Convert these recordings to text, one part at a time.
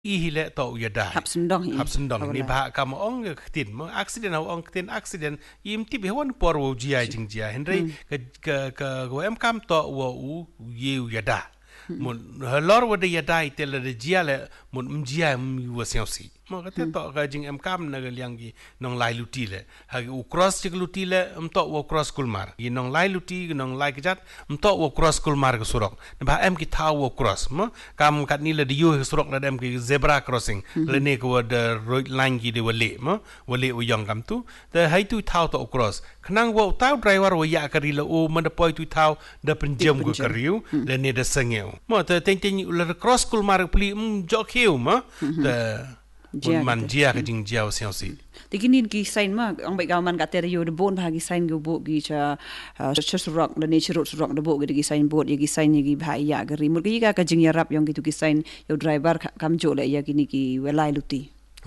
ihile to yada hapsendong ni bah kam ong tin mo accident ong tin accident im ti bewan por wo jia jing jia henry ke em kam to wo u yu yada mun lor wo de yada itel de jia le mun mjia wo siasi mo ka te to ka jing em kam na liang gi nong lai luti le ha u cross chi luti le to wo cross kulmar gi nong lai luti nong lai jat to wo cross kulmar ke surok ba em ki tha wo cross mo kam kat ni le de yu surok na em ki zebra crossing le ne ko de road line gi de wale mo wale wo yong kam tu de hai tu tha to cross khnang wo tau driver wo ya kari le o man de poi tu tha de penjem go kariu le ne de sengeu mo te ten le cross kulmar pli jo khiu mo de man jia ke jing jia siao si tikinin ki sign ma ang bai gaman ka ter yo de bon bhagi sign go bo gi cha rock the nature rock de bo gi sign board gi sign gi bhai ya gari mur gi ka jing ya rap yong gi tu gi sign yo driver kam jo le ya kini ki welai luti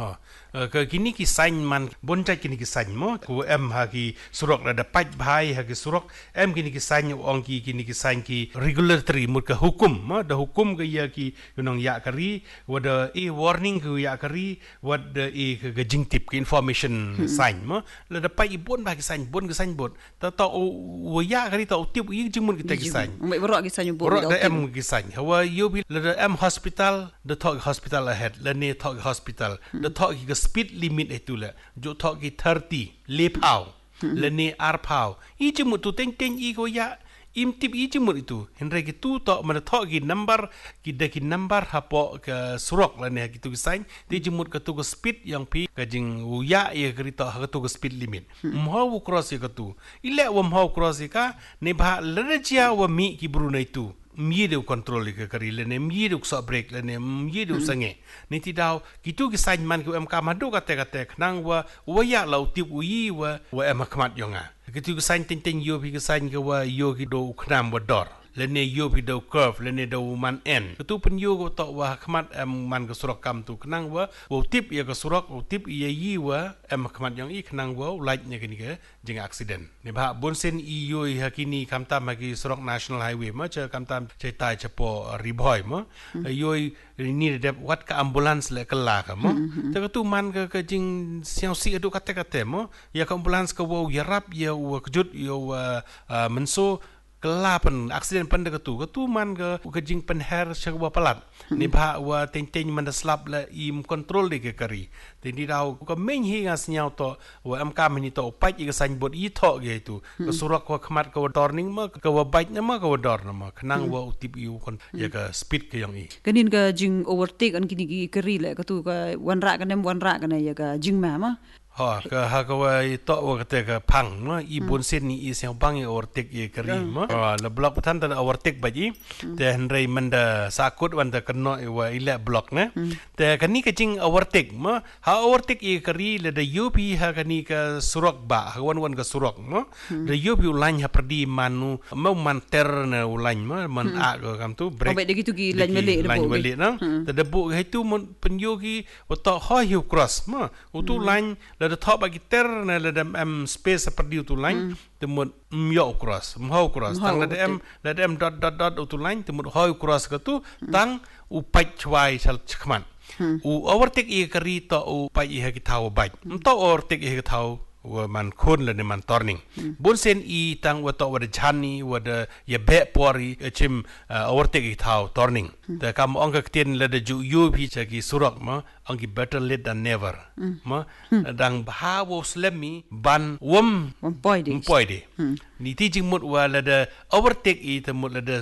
ke kini ki sign man bonca kini ki sign mo ku em ha ki surok da pat bhai ha ki surok em kini ki sign ong ki kini ki sign ki regulatory mur ka hukum mo da hukum ke ya ki yunong ya kari wada e warning ke ya kari wada e ke jing tip ki information sign mo la da pat ibon ba ki sign bon ke sign bot ta wo ya kari ta tip i jing mun ki ta ki sign mai borok ki sign bo da em ki sign hawa yo bi la da em hospital the talk hospital ahead la ne talk hospital the talk ki speed limit itu la jo thok ki 30 le phao le ne ar phao I jimut tu teng I ko ya im tip I jimut itu henry ki tu to man thok ki number ki de ki number hapo ke surok la ne ki tu sign di jimut ke tu speed yang pi ka jing u ya ye krita ha tu speed limit mho cross ke tu ile wa mho cross ka ne ba le chia wa mi ki brunei tu miedo control ke kari le ne miedo so break le ne miedo sange ni ti daw kitu ki sign man ku em ka madu kate nang wa ya lau tip ui wa em khmat yonga kitu ki sign ting yo bi ki sign ke wa yo ki do khnam wa dor le ne yo bi do curve le ne do man en kitu pen yo ko to wa khmat em man ke surok kam tu nang wa tip ya ke surok tip ye yi wa em khmat yong I nang wa like ne ke jing accident ni ba bonsen I yo hakini kam ta ma ki surok national highway ma cha kam ta chai tai chapo riboy mo yo ni de wat ka ambulance le kala ka mo te ka tu man ka jing siao si adu kate mo ya ka ambulance ka wo yarap ya wo kjut yo menso kelapan accident pen ke tu man ke jing pen her chakwa palat ni ba wa teng man slap la im control de ke kari te ni daw ko men hi ngas nyau to wa am kam ni to pai ke san bot I tho ge tu ko surak ko khmat ko turning ma ko wa bike na ma ko dor na ma khnang wa tip yu kon ya ka speed ke yang I kanin ka jing overtake an kini ki kari le ka tu ka wan ra ka ya ka jing ma ha ka wa to wa ka ka phang no I bonsen ni I siang bang overtake ye kari ma la block patan ta overtake baji te henry manda sakut wan ta kno wa ila block na te kani ka jing overtake ma ha overtake ye kari le da UP ha kani ka surok ba ha wan ka surok ma da UP ulan ha perdi manu mau man ter na ulan ma man a ko kam tu break ba de gitu ki lan mele na te da bu he tu mon penyogi to ho hu cross ma utu lan la thok bagi ter na la em space seperti itu lain temut myo cross mho cross tang la em dot itu lain temut ho cross ke tu tang upai chwai sal chkman u overtake I kari to upai I ki thau bai to overtake I ki thau wa man khun la ne man turning bonsen I tang wa to wa de chani wa de ye be pori chim overtake I thau turning ta kam ong ka tien la de ju yu phi cha ki surak ma ong ki better late than never ma dang ba wo slemi ban wom poi de ni ti jing mut wa la de overtake I ta mut la de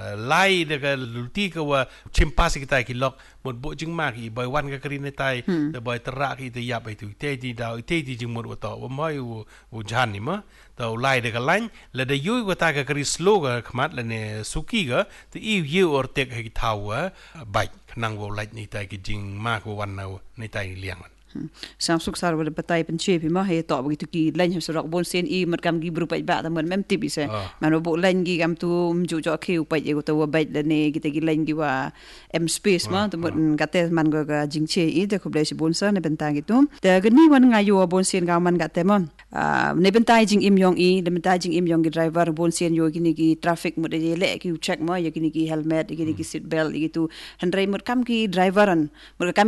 lai de ka luti ka wa chim pas ki tai ki lok mut bo jing ma ki boy wan ka kri ne tai de boy tra ki te yap ai tu te ti da te ti jing mut wa to mai wo jan ni ma ta lai de ka lain la de yu wa ta ka kri slow ka khmat la ne suki ga te I yu or tek ki thau wa bai nang wo lai ni tai ki jing ma ko wan na ni tai liang Samsung sar wa batai penche pi ma he to begitu ki lain surok bonsen I mat kam gi berupa ba ta mem tip se man bo lain gi kam tu mju jo ke upai e to wa bai le ne kita gi lain gi wa em space ma to kate man ga jing che I de ko ble si bonsa ne bentang gitu de gni wan nga yo bonsen ga man ga te mon ne bentai jing im yong I de bentai jing im yong gi driver bonsen yo gini gi traffic mo de le ki check ma ya gini gi helmet gini gi seat belt gitu henry mut kam gi driveran mut kam